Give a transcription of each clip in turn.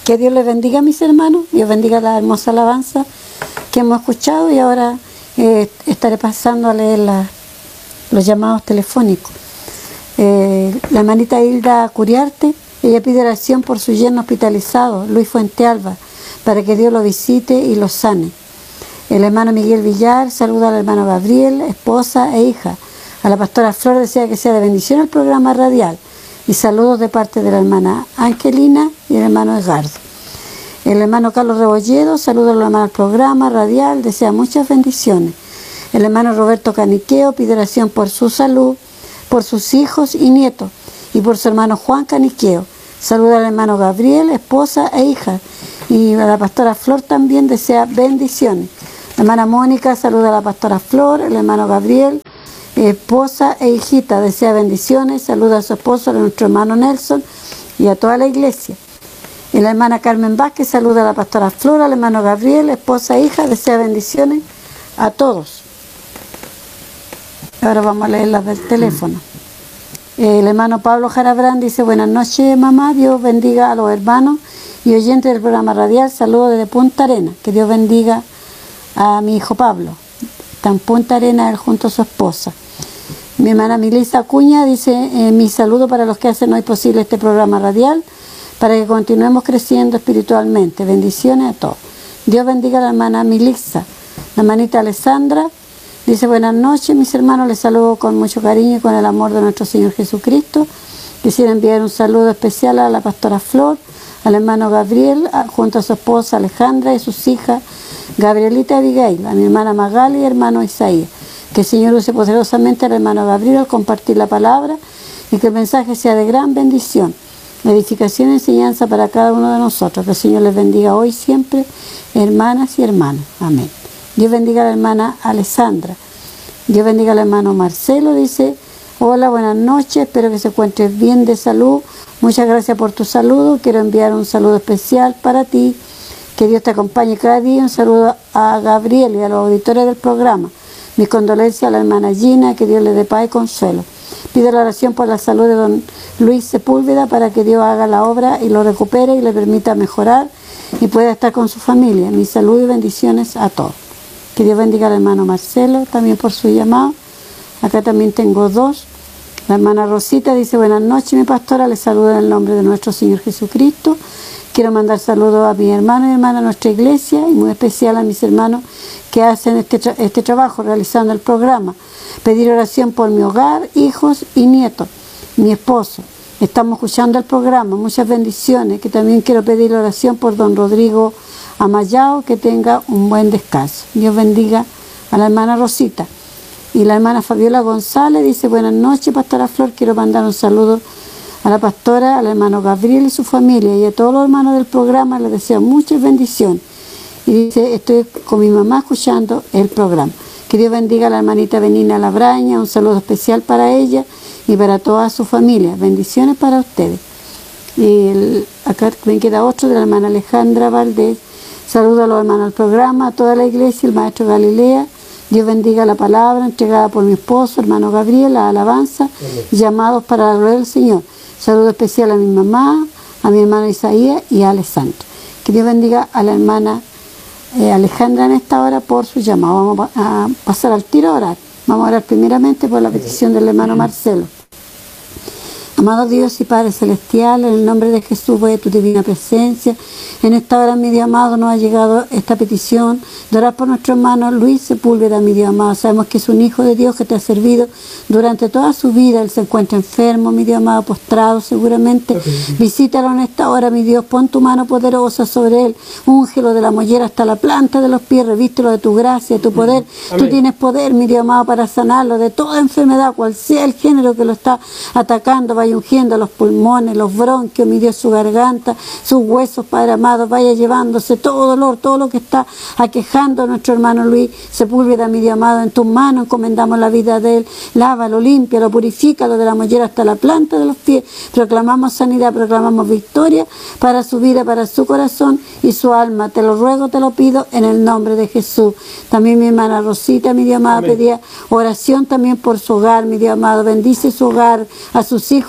Que Dios les bendiga, mis hermanos. Dios bendiga la hermosa alabanza que hemos escuchado, y ahora estaré pasando a leer los llamados telefónicos. La hermanita Hilda Curiarte, ella pide oración por su yerno hospitalizado, Luis Fuentealba, para que Dios lo visite y lo sane. El hermano Miguel Villar saluda al hermano Gabriel, esposa e hija. A la pastora Flor desea que sea de bendición el programa radial, y saludos de parte de la hermana Angelina y el hermano Edgardo. El hermano Carlos Rebolledo saluda a los hermanos al programa radial, desea muchas bendiciones. El hermano Roberto Caniqueo pide oración por su salud, por sus hijos y nietos, y por su hermano Juan Caniqueo. Saluda al hermano Gabriel, esposa e hija, y a la pastora Flor también desea bendiciones. La hermana Mónica saluda a la pastora Flor, el hermano Gabriel, esposa e hijita, desea bendiciones, saluda a su esposo, a nuestro hermano Nelson, y a toda la iglesia. Y la hermana Carmen Vázquez saluda a la pastora Flor, al hermano Gabriel, esposa e hija, desea bendiciones a todos. Ahora vamos a leer las del teléfono. El hermano Pablo Jarabrán dice: buenas noches, mamá, Dios bendiga a los hermanos y oyentes del programa radial, saludos desde Punta Arenas, que Dios bendiga a mi hijo Pablo, está en Punta Arenas él junto a su esposa. Mi hermana Milisa Acuña dice: mi saludo para los que hacen hoy posible este programa radial, para que continuemos creciendo espiritualmente. Bendiciones a todos. Dios bendiga a la hermana Milisa. La hermanita Alessandra dice: buenas noches, mis hermanos, les saludo con mucho cariño y con el amor de nuestro Señor Jesucristo. Quisiera enviar un saludo especial a la pastora Flor, al hermano Gabriel, junto a su esposa Alejandra y sus hijas Gabrielita y Abigail, a mi hermana Magali y hermano Isaías. Que el Señor use poderosamente al hermano Gabriel al compartir la palabra, y que el mensaje sea de gran bendición, edificación y enseñanza para cada uno de nosotros. Que el Señor les bendiga hoy y siempre, hermanas y hermanos. Amén. Dios bendiga a la hermana Alessandra. Dios bendiga al hermano Marcelo. Dice: hola, buenas noches, espero que se encuentres bien de salud. Muchas gracias por tu saludo. Quiero enviar un saludo especial para ti. Que Dios te acompañe cada día. Un saludo a Gabriel y a los auditores del programa. Mis condolencias a la hermana Gina, que Dios le dé paz y consuelo. Pido la oración por la salud de don Luis Sepúlveda, para que Dios haga la obra y lo recupere y le permita mejorar y pueda estar con su familia. Mi salud y bendiciones a todos. Que Dios bendiga al hermano Marcelo también por su llamado. Acá también tengo dos. La hermana Rosita dice: buenas noches, mi pastora, les saludo en el nombre de nuestro Señor Jesucristo. Quiero mandar saludos a mis hermanos y hermanas de nuestra iglesia, y muy especial a mis hermanos que hacen este trabajo realizando el programa. Pedir oración por mi hogar, hijos y nietos, mi esposo. Estamos escuchando el programa, muchas bendiciones. Que también quiero pedir oración por don Rodrigo Amayao, que tenga un buen descanso. Dios bendiga a la hermana Rosita. Y la hermana Fabiola González dice: buenas noches, pastora Flor, quiero mandar un saludo a la pastora, al hermano Gabriel y su familia, y a todos los hermanos del programa les deseo muchas bendiciones. Y dice: estoy con mi mamá escuchando el programa. Que Dios bendiga a la hermanita Benina Labraña, un saludo especial para ella y para toda su familia. Bendiciones para ustedes. Y acá me queda otro de la hermana Alejandra Valdés. Saludo a los hermanos del programa, a toda la iglesia, el maestro Galilea. Dios bendiga la palabra entregada por mi esposo, hermano Gabriel, la alabanza, llamados para la gloria del Señor. Saludo especial a mi mamá, a mi hermano Isaías y a Alessandra. Que Dios bendiga a la hermana Alejandra en esta hora por su llamado. Vamos a pasar al tiro a orar. Vamos a orar primeramente por la petición del hermano Marcelo. Amado Dios y Padre Celestial, en el nombre de Jesús voy a tu divina presencia. En esta hora, mi Dios amado, nos ha llegado esta petición de orar por nuestro hermano Luis Sepúlveda, mi Dios amado. Sabemos que es un hijo de Dios que te ha servido durante toda su vida. Él se encuentra enfermo, mi Dios amado, postrado seguramente. Visítalo en esta hora, mi Dios. Pon tu mano poderosa sobre él. Úngelo de la mollera hasta la planta de los pies. Revístelo de tu gracia, de tu poder. Amén. Tú tienes poder, mi Dios amado, para sanarlo de toda enfermedad, cual sea el género que lo está atacando. Vaya ungiendo los pulmones, los bronquios, mi Dios, su garganta, sus huesos, Padre amado. Vaya llevándose todo dolor, todo lo que está aquejando a nuestro hermano Luis Sepúlveda, mi Dios amado. En tus manos encomendamos la vida de él. Lávalo, límpialo, purifícalo de la mollera hasta la planta de los pies. Proclamamos sanidad, proclamamos victoria para su vida, para su corazón y su alma. Te lo ruego, te lo pido en el nombre de Jesús. También mi hermana Rosita, mi Dios amado, pedía oración también por su hogar, mi Dios amado. Bendice su hogar, a sus hijos,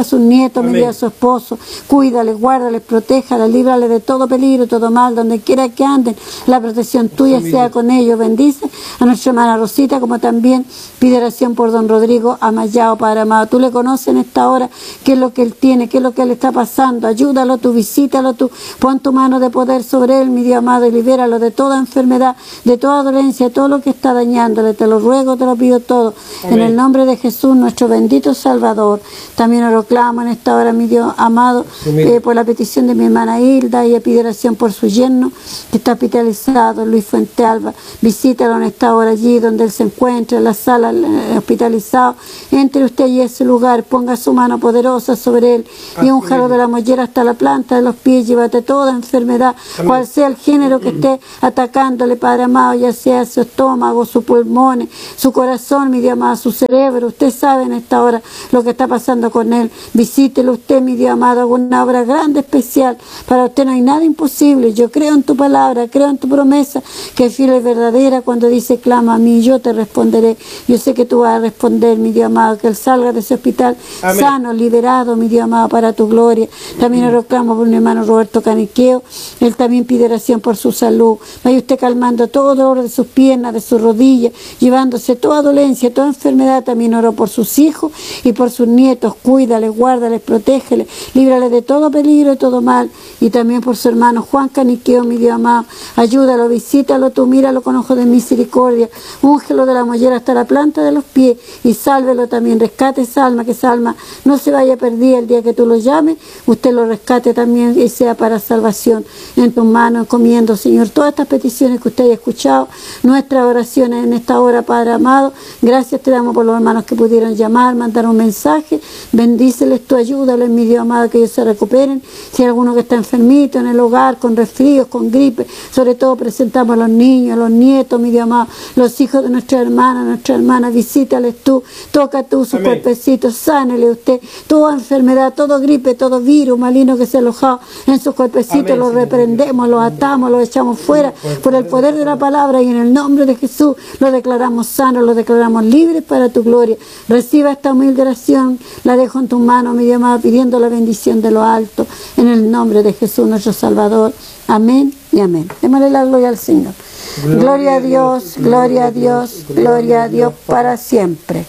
a sus nietos, mi Dios, a su esposo. Cuídales, guárdales, protéjales, líbrales de todo peligro, todo mal, donde quiera que anden. La protección tuya sea con ellos. Bendice a nuestra hermana Rosita, como también pide oración por don Rodrigo Amayao, Padre amado. Tú le conoces en esta hora qué es lo que él tiene, qué es lo que le está pasando. Ayúdalo tú, visítalo tú, pon tu mano de poder sobre él, mi Dios amado, y libéralo de toda enfermedad, de toda dolencia, de todo lo que está dañándole. Te lo ruego, te lo pido todo. Amén. En el nombre de Jesús, nuestro bendito Salvador. También lo clamo en esta hora, mi Dios amado, por la petición de mi hermana Hilda. Ella pide oración por su yerno que está hospitalizado, Luis Fuentealba. Visítalo en esta hora allí donde él se encuentra, en la sala, hospitalizado. Entre usted y ese lugar, ponga su mano poderosa sobre él y únjalo de la mollera hasta la planta de los pies. Llévate toda enfermedad, cual sea el género que esté atacándole, Padre amado, ya sea su estómago, sus pulmones, su corazón, mi Dios amado, su cerebro. Usted sabe en esta hora lo que está pasando con él. Visítelo usted, mi Dios amado, haga una obra grande, especial. Para usted no hay nada imposible. Yo creo en tu palabra, creo en tu promesa, que es fiel y verdadera cuando dice, clama a mí, yo te responderé. Yo sé que tú vas a responder, mi Dios amado, que él salga de ese hospital Amén. Sano, liberado, mi Dios amado, para tu gloria. También lo clamo por mi hermano Roberto Caniqueo. Él también pide oración por su salud. Vaya usted calmando todo dolor de sus piernas, de sus rodillas, llevándose toda dolencia, toda enfermedad. También oro por sus hijos y por sus nietos. Cuídales, guárdales, protégeles, líbrales de todo peligro y todo mal. Y también por su hermano Juan Caniqueo, mi Dios amado. Ayúdalo, visítalo tú, míralo con ojos de misericordia. Úngelo de la mollera hasta la planta de los pies y sálvelo también. Rescate esa alma, que esa alma no se vaya perdida el día que tú lo llames. Usted lo rescate también y sea para salvación. En tus manos encomiendo, Señor, todas estas peticiones que usted haya escuchado, nuestras oraciones en esta hora, Padre amado. Gracias te damos por los hermanos que pudieron llamar, mandar un mensaje. Bendíceles tu ayúdales, mi Dios amado, que ellos se recuperen. Si hay alguno que está enfermito en el hogar, con resfríos, con gripe, sobre todo presentamos a los niños, a los nietos, mi Dios amado, los hijos de nuestra hermana, visítales tú, toca tú su cuerpecito, sánele usted, toda enfermedad, todo gripe, todo virus maligno que se ha alojado en sus cuerpecitos, lo reprendemos, lo atamos, lo echamos fuera por el poder de la palabra, y en el nombre de Jesús lo declaramos sano, lo declaramos libres para tu gloria. Reciba esta humilde oración, la dejo en tus manos, mi Dios amado, pidiendo la bendición de lo alto, en el nombre de Jesús nuestro Salvador. Amén y amén. Démosle la gloria al Señor. Gloria a Dios, gloria a Dios, gloria a Dios para siempre.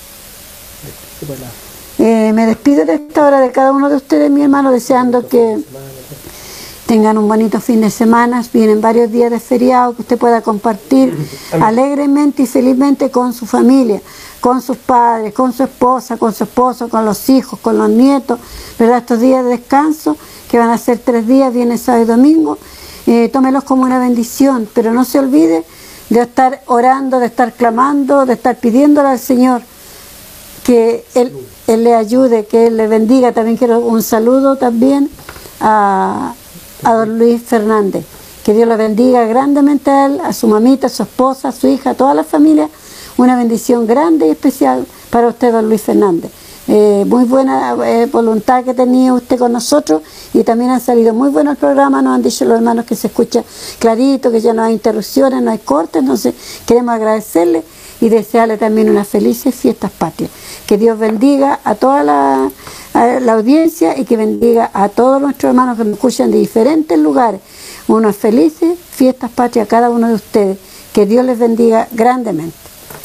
Me despido de esta hora de cada uno de ustedes, mi hermano, deseando que tengan un bonito fin de semana. Vienen varios días de feriado que usted pueda compartir alegremente y felizmente con su familia, con sus padres, con su esposa, con su esposo, con los hijos, con los nietos, ¿verdad? Estos días de descanso, que van a ser 3 días, viernes, sábado y domingo, tómelos como una bendición, pero no se olvide de estar orando, de estar clamando, de estar pidiéndole al Señor que Él le ayude, que Él le bendiga. También quiero un saludo también a don Luis Fernández, que Dios le bendiga grandemente a él, a su mamita, a su esposa, a su hija, a toda la familia. Una bendición grande y especial para usted, don Luis Fernández. Muy buena voluntad que tenía usted con nosotros, y también han salido muy buenos programas. Nos han dicho los hermanos que se escucha clarito, que ya no hay interrupciones, no hay cortes. Entonces queremos agradecerle y desearle también unas felices fiestas patrias. Que Dios bendiga a toda la audiencia, y que bendiga a todos nuestros hermanos que nos escuchan de diferentes lugares. Unas felices fiestas patrias a cada uno de ustedes. Que Dios les bendiga grandemente.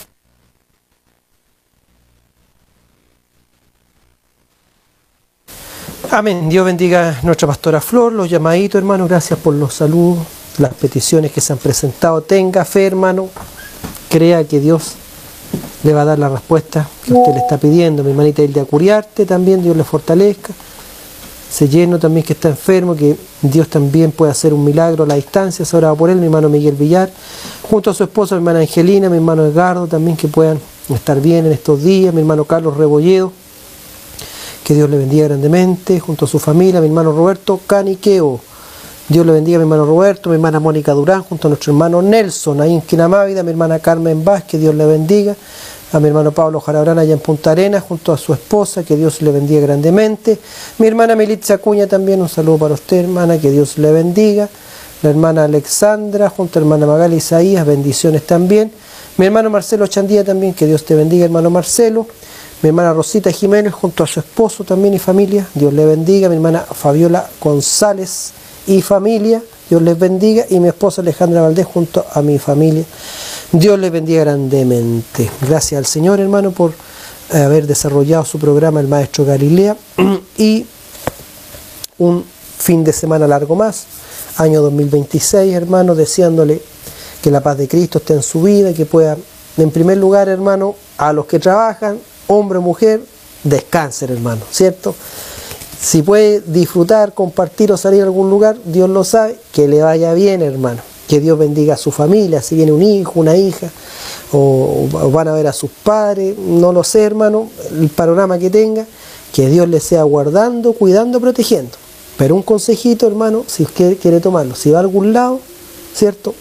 Amén. Dios bendiga a nuestra pastora Flor, los llamaditos, hermano. Gracias por los saludos, las peticiones que se han presentado. Tenga fe, hermano. Crea que Dios le va a dar la respuesta que usted le está pidiendo. Mi hermanita Hilda Curiarte también, Dios le fortalezca. Se lleno también, que está enfermo, que Dios también puede hacer un milagro a la distancia. Se oraba por él, mi hermano Miguel Villar, junto a su esposa, mi hermana Angelina, mi hermano Edgardo, también que puedan estar bien en estos días. Mi hermano Carlos Rebolledo, que Dios le bendiga grandemente, junto a su familia. Mi hermano Roberto Caniqueo, Dios le bendiga a mi hermano Roberto. Mi hermana Mónica Durán, junto a nuestro hermano Nelson, ahí en Quinamávida. Mi hermana Carmen Vázquez, Dios le bendiga. A mi hermano Pablo Jarabrán, allá en Punta Arenas, junto a su esposa, que Dios le bendiga grandemente. Mi hermana Melitza Acuña también, un saludo para usted, hermana, que Dios le bendiga. La hermana Alexandra, junto a la hermana Magali Isaías, bendiciones también. Mi hermano Marcelo Chandía también, que Dios te bendiga, hermano Marcelo. mi hermana Rosita Jiménez junto a su esposo también y familia, Dios le bendiga. Mi hermana Fabiola González y familia, Dios les bendiga. Y mi esposa Alejandra Valdés junto a mi familia, Dios les bendiga grandemente. Gracias al Señor, hermano, por haber desarrollado su programa El Maestro Galilea, y un fin de semana largo más, año 2026, hermano, deseándole que la paz de Cristo esté en su vida, que pueda, en primer lugar, hermano, a los que trabajan, hombre o mujer, descansen, hermano, ¿cierto? Si puede disfrutar, compartir o salir a algún lugar, Dios lo sabe, que le vaya bien, hermano. Que Dios bendiga a su familia, si viene un hijo, una hija, o van a ver a sus padres, no lo sé, hermano, el panorama que tenga, que Dios le sea guardando, cuidando, protegiendo. Pero un consejito, hermano, si usted quiere tomarlo, si va a algún lado, ¿cierto?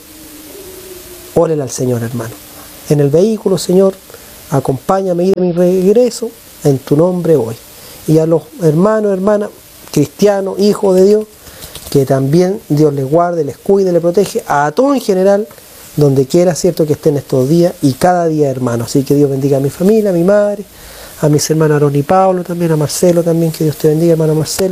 Órele al Señor, hermano. En el vehículo, Señor, acompáñame y de mi regreso, en tu nombre hoy. Y a los hermanos, hermanas, cristianos, hijos de Dios, que también Dios les guarde, les cuide, les protege, a todos en general, donde quiera, cierto, que estén estos días y cada día, hermano. Así que Dios bendiga a mi familia, a mi madre, a mis hermanos Aarón y Pablo también, a Marcelo también, que Dios te bendiga, hermano Marcelo.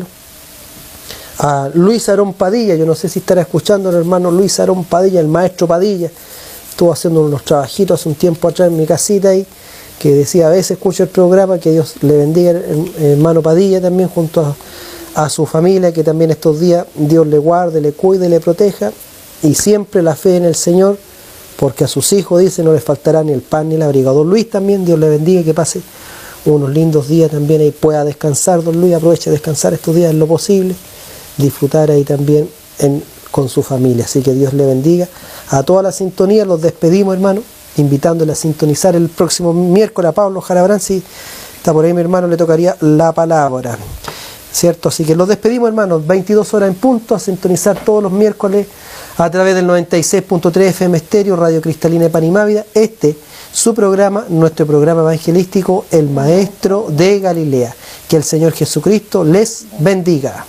A Luis Aarón Padilla, yo no sé si estará escuchando el hermano Luis Aarón Padilla, el maestro Padilla, estuvo haciendo unos trabajitos hace un tiempo atrás en mi casita ahí, que decía, a veces escucho el programa, que Dios le bendiga, el hermano Padilla también, junto a su familia, que también estos días Dios le guarde, le cuide, le proteja, y siempre la fe en el Señor, porque a sus hijos, dice, no les faltará ni el pan ni el abrigo. A don Luis también, Dios le bendiga, que pase unos lindos días también ahí, pueda descansar, don Luis, aproveche de descansar estos días en lo posible, disfrutar ahí también con su familia. Así que Dios le bendiga. A toda la sintonía los despedimos, hermano, invitándole a sintonizar el próximo miércoles a Pablo Jarabrán, si está por ahí mi hermano, le tocaría la palabra, ¿cierto? Así que los despedimos, hermanos, 22 horas en punto, a sintonizar todos los miércoles a través del 96.3 FM Estéreo, Radio Cristalina de Panimávida, su programa, nuestro programa evangelístico, El Maestro de Galilea. Que el Señor Jesucristo les bendiga.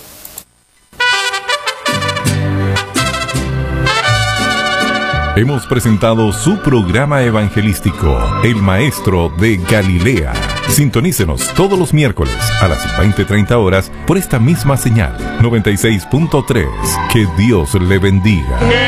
Hemos presentado su programa evangelístico, El Maestro de Galilea. Sintonícenos todos los miércoles a las 20:30 horas por esta misma señal, 96.3. Que Dios le bendiga.